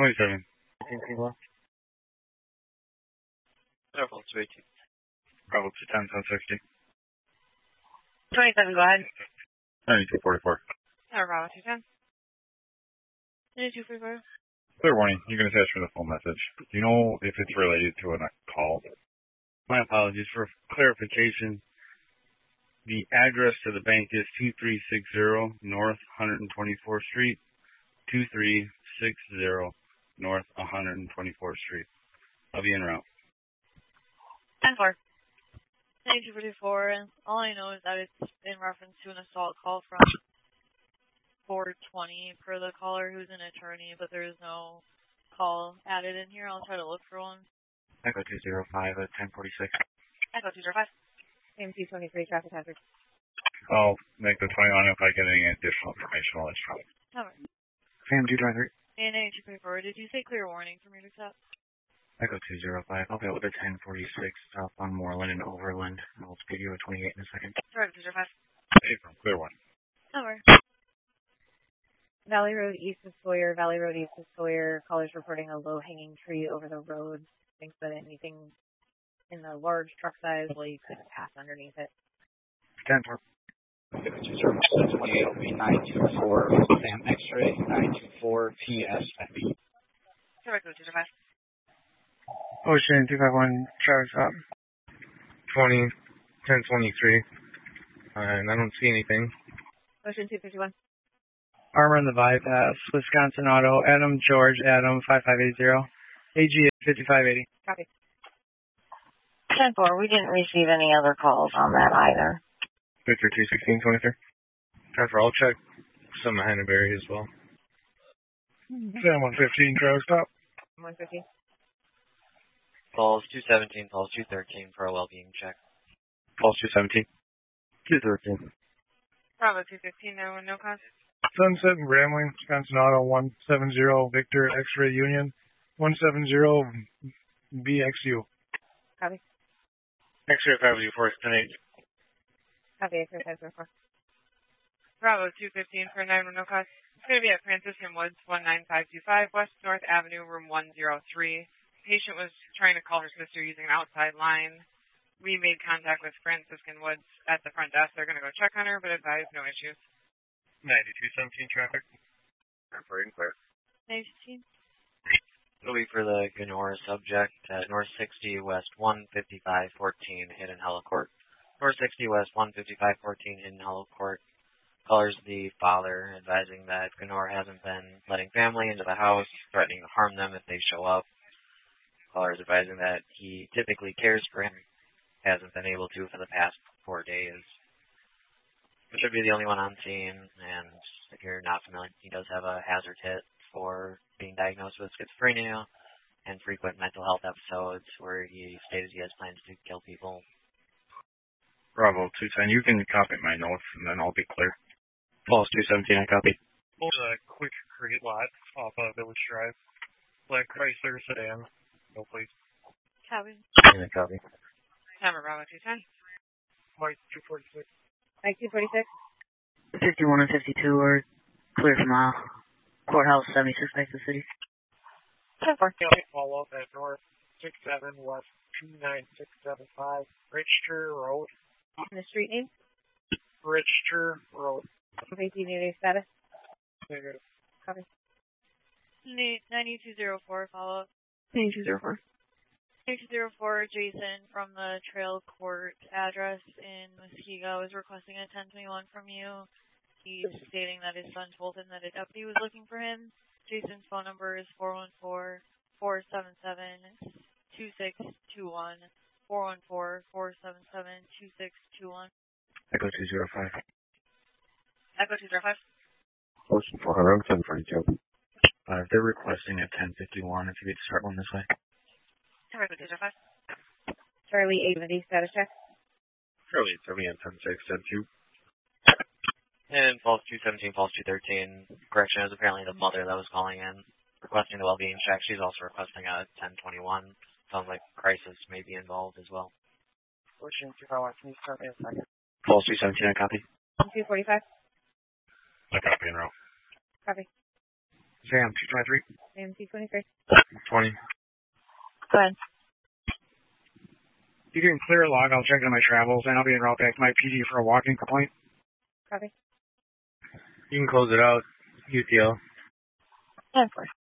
27. Bravo 218. Bravo 210, 1060. 27, go ahead. 9244. Bravo 210. 9244. Clear warning, you're going to ask for the full message. Do you know if it's related to a call? My apologies. For clarification, the address to the bank is 2360 North 124th Street, 2360 North 124th Street. I'll be en route. 10-4. 9244, and all I know is that it's in reference to an assault call from 420 for the caller who's an attorney, but there is no call added in here. I'll try to look for one. Echo 205 at 1046. Echo 205. AMC 23, traffic hazard. I'll make the 21 if I get any additional information. I'll let you know. Alright. Sam 223. And 9244, did you say clear warning from your accept? Echo 205. I'll be over to 1046 south on Moreland and Overland. I'll speed you at 28 in a second. Sorry, 205. Hey, from clear one. Alright. Valley Road east of Sawyer. Valley Road east of Sawyer. Callers reporting a low-hanging tree over the road. Thinks that anything in the large truck size, well, you could pass underneath it. 10-4. 924 Sam X-ray 924 PSFB. Sorry, 205. Ocean 251 Travis Stop. 1023. And I don't see anything. Ocean 251. Armor on the bypass. Wisconsin Auto. Adam George Adam 5580. AG 5580. Copy. 10-4. We didn't receive any other calls on that either. Victor 21623. Trevor, I'll check some of Hannaberry as well. Sam 115 Travis Stop. 115. Calls 217, calls 213 for a well-being check. Pulse 217. 213. Bravo 215, no cause. Sunset and Grambling, Wisconsin Auto 170 Victor X-ray Union 170 BXU. Copy. X-ray 504 10-8. Copy, X-ray 504. Bravo 215 for 9 no cause. It's going to be at Franciscan Woods 19525 West North Avenue, room 103. Patient was trying to call her sister using an outside line. We made contact with Franciscan Woods at the front desk. They're going to go check on her, but advise no issues. 9217 traffic. Reporting clear. 92. It'll be for the Ganora subject at North 60 West 15514 Hidden Hollow Court. North 60 West 15514 Hidden Hollow Court. Callers the father, advising that Ganora hasn't been letting family into the house, threatening to harm them if they show up. Callers advising that he typically cares for him, hasn't been able to for the past 4 days. It should be the only one on scene, and if you're not familiar, he does have a hazard hit for being diagnosed with schizophrenia and frequent mental health episodes where he stated he has plans to kill people. Bravo 210, you can copy my notes and then I'll be clear. Pulse 217, I copy. Hold a quick create lot off Village Drive. Black Chrysler sedan. No, please. Copy. I copy. Number Bravo 210. Mike 246. Mike 246. 51 and 52 are clear from courthouse 76 Texas City. 10-4. Follow up at North 67 West 29675 Richter Road. And the street name? Richter Road. Okay, community status? Negative. Copy. 9204, follow up. 9204. 9204, Jason from the Trail Court address in Muskego is requesting a 1021 from you. He's stating that his son told him that a deputy was looking for him. Jason's phone number is 414-477-2621. 414-477-2621. Echo 205. Echo 205. Ocean 400, 742. They're requesting a 1051 if you could start one this way. Echo 205. Charlie 870, status check. Charlie 70 and 10672. And Pulse 217, Pulse 213. Correction, it was apparently the mother that was calling in, requesting the well-being check. She's also requesting a 1021. Sounds like crisis may be involved as well. Ocean 251, can you start me a second? Pulse 217, I copy. 245. I copy en route. Copy. Sam 223. AMC 23. 20. Go ahead. You can clear a log. I'll check into my travels, and I'll be en route back to my PD for a walking complaint. Copy. You can close it out. UTL. Yeah, of course.